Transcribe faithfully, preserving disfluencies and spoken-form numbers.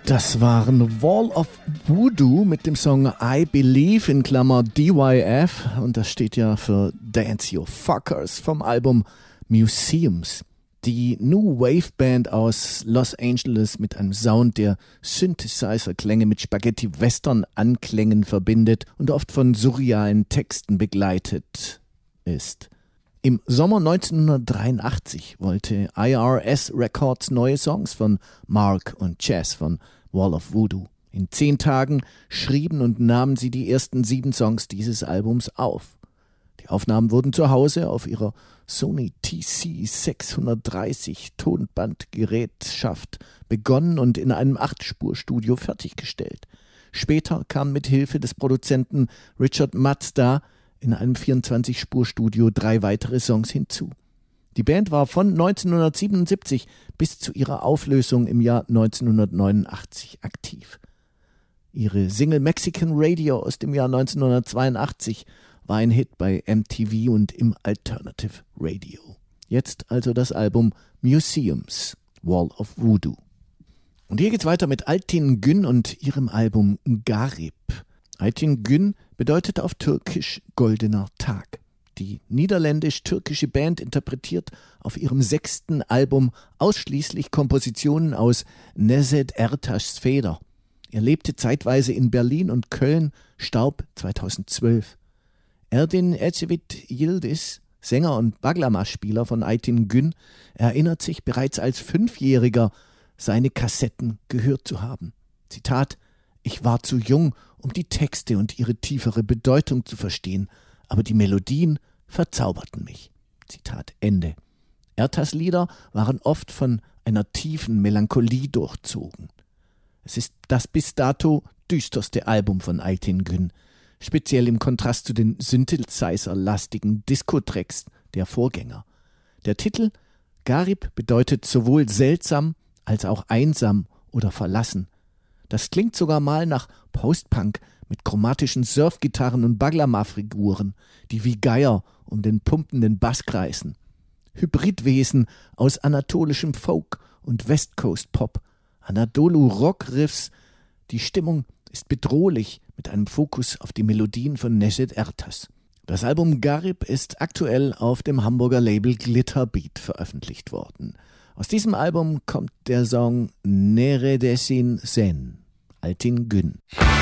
Das waren Wall of Voodoo mit dem Song I Believe in Klammer D Y F und das steht ja für Dance You Fuckers vom Album Museums. Die New Wave Band aus Los Angeles mit einem Sound, der Synthesizer-Klänge mit Spaghetti-Western-Anklängen verbindet und oft von surrealen Texten begleitet ist. Im Sommer neunzehnhundertdreiundachtzig wollte I R S Records neue Songs von Mark und Jazz von Wall of Voodoo. In zehn Tagen schrieben und nahmen sie die ersten sieben Songs dieses Albums auf. Die Aufnahmen wurden zu Hause auf ihrer Sony T C sechshundertdreißig Tonbandgerätschaft begonnen und in einem acht-Spur-Studio fertiggestellt. Später kam mit Hilfe des Produzenten Richard Mazda in einem vierundzwanzig-Spur-Studio drei weitere Songs hinzu. Die Band war von neunzehnhundertsiebenundsiebzig bis zu ihrer Auflösung im Jahr neunzehnhundertneunundachtzig aktiv. Ihre Single Mexican Radio aus dem Jahr neunzehnhundertzweiundachtzig war ein Hit bei M T V und im Alternative Radio. Jetzt also das Album Museums, Wall of Voodoo. Und hier geht's weiter mit Altin Gün und ihrem Album Garip. Altin Gün bedeutet auf Türkisch goldener Tag. Die niederländisch-türkische Band interpretiert auf ihrem sechsten Album ausschließlich Kompositionen aus Necdet Ertaş's Feder. Er lebte zeitweise in Berlin und Köln, starb zweitausendzwölf. Erdin Ecevit Yildiz, Sänger und Bağlama-Spieler von Altin Gün, erinnert sich bereits als Fünfjähriger, seine Kassetten gehört zu haben. Zitat: Ich war zu jung, um die Texte und ihre tiefere Bedeutung zu verstehen, aber die Melodien verzauberten mich. Zitat Ende. Ertas Lieder waren oft von einer tiefen Melancholie durchzogen. Es ist das bis dato düsterste Album von Altin Gün, speziell im Kontrast zu den Synthesizer-lastigen Disco-Tracks der Vorgänger. Der Titel Garip bedeutet sowohl seltsam als auch einsam oder verlassen. Das klingt sogar mal nach Post-Punk mit chromatischen Surfgitarren und Bağlama-Figuren, die wie Geier um den pumpenden Bass kreisen. Hybridwesen aus anatolischem Folk und West Coast Pop, Anadolu-Rock-Riffs. Die Stimmung ist bedrohlich mit einem Fokus auf die Melodien von Necdet Ertaş. Das Album Garip ist aktuell auf dem Hamburger Label Glitterbeat veröffentlicht worden. Aus diesem Album kommt der Song Neredesin Sen, Altin Gün.